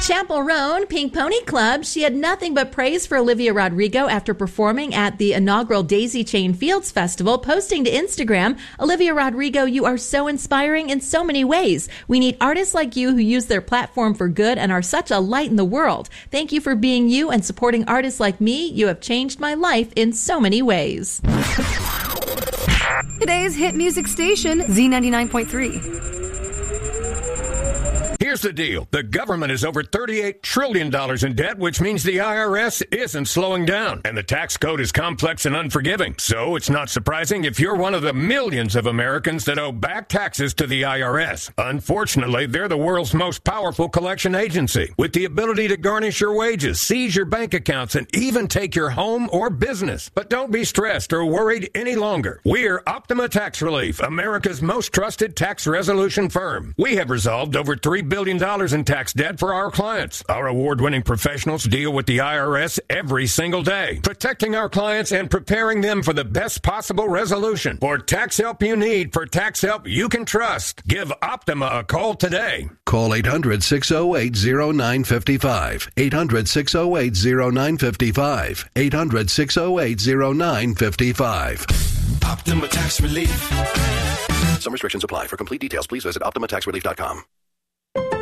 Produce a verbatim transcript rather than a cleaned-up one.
Chapel Roan Pink Pony Club. She had nothing but praise for Olivia Rodrigo after performing at the inaugural Daisy Chain Fields Festival, posting to Instagram, Olivia Rodrigo, you are so inspiring in so many ways. We need artists like you who use their platform for good and are such a light in the world. Thank you for being you and supporting artists like me. You have changed my life in so many ways. Today's hit music station, Z ninety-nine point three. Here's the deal. The government is over thirty-eight trillion dollars in debt, which means the I R S isn't slowing down. And the tax code is complex and unforgiving. So it's not surprising if you're one of the millions of Americans that owe back taxes to the I R S. Unfortunately, they're the world's most powerful collection agency, with the ability to garnish your wages, seize your bank accounts, and even take your home or business. But don't be stressed or worried any longer. We're Optima Tax Relief, America's most trusted tax resolution firm. We have resolved over three billion dollars in tax debt for our clients. Our award-winning professionals deal with the I R S every single day, protecting our clients and preparing them for the best possible resolution. For tax help you need, for tax help you can trust, give Optima a call today. Call eight hundred, six oh eight, oh nine five five. eight hundred, six oh eight, oh nine five five. eight hundred, six oh eight, oh nine five five. Optima Tax Relief. Some restrictions apply. For complete details, please visit optima tax relief dot com.